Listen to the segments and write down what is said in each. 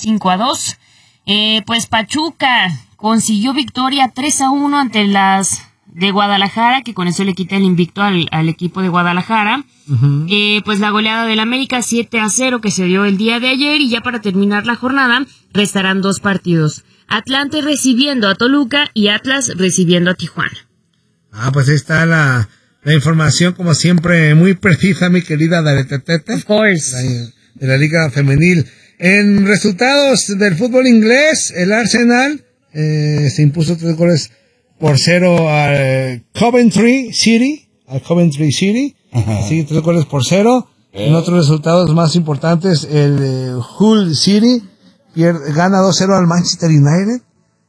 5-2. Pues Pachuca consiguió victoria 3-1 ante las de Guadalajara, que con eso le quita el invicto al equipo de Guadalajara. Uh-huh. Pues la goleada del América 7-0 que se dio el día de ayer, y ya para terminar la jornada restarán 2 partidos. Atlante recibiendo a Toluca y Atlas recibiendo a Tijuana. Pues ahí está la información, como siempre, muy precisa, mi querida Daretetete. Of course. De la Liga Femenil. En resultados del fútbol inglés, el Arsenal se impuso 3-0 al Coventry City. Así, 3-0. En otros resultados más importantes, el Hull City gana 2-0 al Manchester United.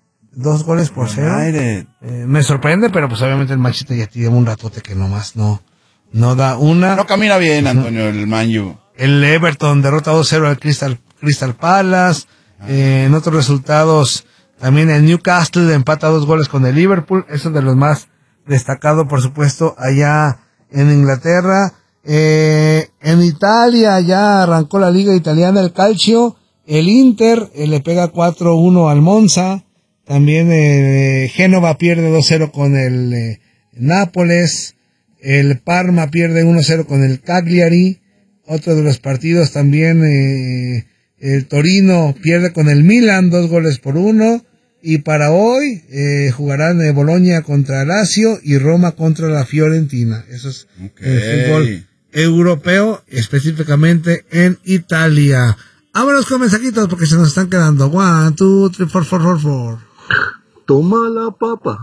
2-0. Me sorprende, pero pues obviamente el Manchester ya tiene un ratote que nomás no da una. No camina bien, Antonio, el Man U. El Everton derrota 2-0 al Crystal Palace. En otros resultados, también el Newcastle empata 2 con el Liverpool. Eso es de los más destacados, por supuesto, allá en Inglaterra. En Italia ya arrancó la liga italiana, el Calcio. El Inter le pega 4-1 al Monza. También Génova pierde 2-0 con el Nápoles. El Parma pierde 1-0 con el Cagliari. Otro de los partidos también, el Torino pierde con el Milan 2-1. Y para hoy jugarán Bologna contra Lazio y Roma contra la Fiorentina. Eso es el fútbol europeo, específicamente en Italia. Vámonos con mensajitos porque se nos están quedando. 1, 2, 3, 4, 4, 4. Toma la papa.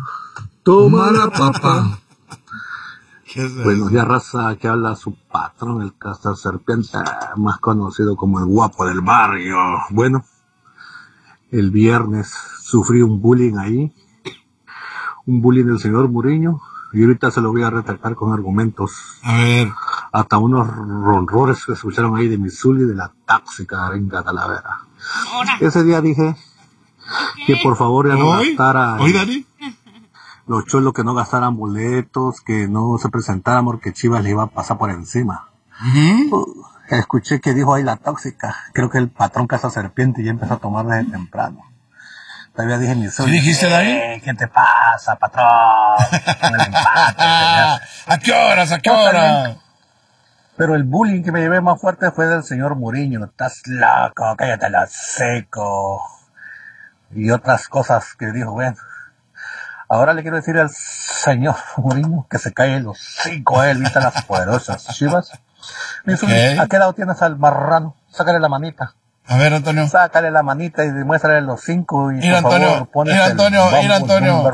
Buenos días, raza, que habla su patrón, el Castor Serpiente, más conocido como el guapo del barrio. Bueno, el viernes sufrí un bullying ahí, un bullying del señor Mourinho, y ahorita se lo voy a retratar con argumentos. A ver. Hasta unos ronrores que se escucharon ahí de Missouri, de la tóxica Venga Talavera. Ese día dije que por favor ya no gastaran los cholos, que no gastaran boletos, que no se presentaran porque Chivas le iba a pasar por encima. Uh-huh. Escuché que dijo ahí la tóxica. Creo que el patrón Casa Serpiente ya empezó a tomar desde temprano. Todavía dije ¿Qué dijiste, Dani? ¿Qué te pasa, patrón? El empate, ¿A qué hora? Pero el bullying que me llevé más fuerte fue del señor Mourinho. Estás loco, cállate la seco. Y otras cosas que dijo, bueno. Ahora le quiero decir al señor Mourinho que se cae los 5 a él, viste las poderosas Chivas. ¿A qué lado tienes al marrano? Sácale la manita. A ver, Antonio. Sácale la manita y demuéstrale los 5 y mira, por Antonio, favor pones mira, Antonio, el Antonio.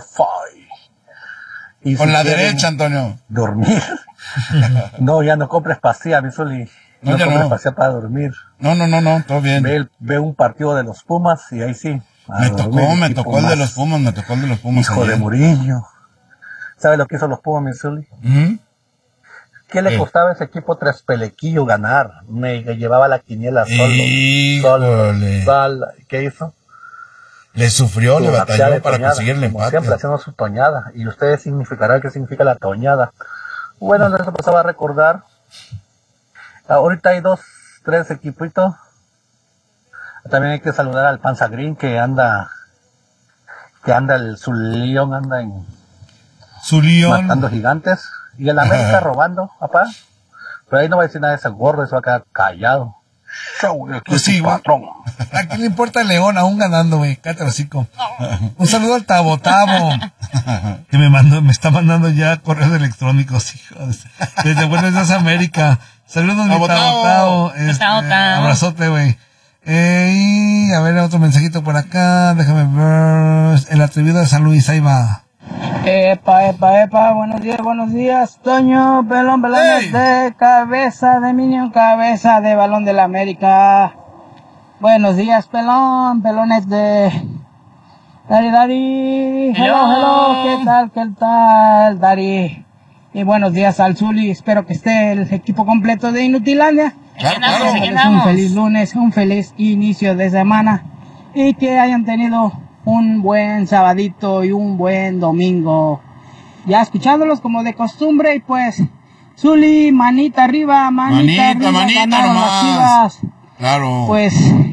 Y con si la derecha, Antonio. Dormir. No, ya no compres pasilla, Misuli. No compres pasilla para dormir. No, todo bien. Ve un partido de los Pumas y ahí sí. Me tocó el de los Pumas, Hijo ayer. de Murillo. ¿Sabe lo que hizo los Pumas, Misuli? Uh-huh. ¿Qué le costaba a ese equipo tras Pelequillo ganar? Me llevaba la quiniela solo. ¿Qué hizo? Le sufrió, le batalló para conseguir el empate. Siempre haciendo su toñada. Y ustedes significarán qué significa la toñada. Bueno, eso pasaba a recordar. Ahorita hay 2, 3 equipitos. También hay que saludar al Panza Green que anda su León anda en su León matando gigantes. Y el América robando, papá. Pero ahí no va a decir nada de ese gordo, eso va a quedar callado. Pues sí, patrón. ¿A quién le importa el León aún ganando, güey? Cállate el hocico. Un saludo al Tabo, que me está mandando ya correos electrónicos, hijos. Desde Buenos Días América. Saludos, mi Tabo. Abrazote, güey. Y a ver, otro mensajito por acá. Déjame ver. El atrevido de San Luis, ahí va. Epa, buenos días, Toño, pelones de cabeza de Minion, cabeza de balón de la América. Buenos días, pelones de Dari. Hello, ¿qué tal, Dari? Y buenos días al Zuli, espero que esté el equipo completo de Inutilandia. Un feliz lunes, un feliz inicio de semana y que hayan tenido un buen sabadito y un buen domingo. Ya escuchándolos como de costumbre y pues, Zuli, manita arriba, manita nomás. las Chivas. Claro. Pues,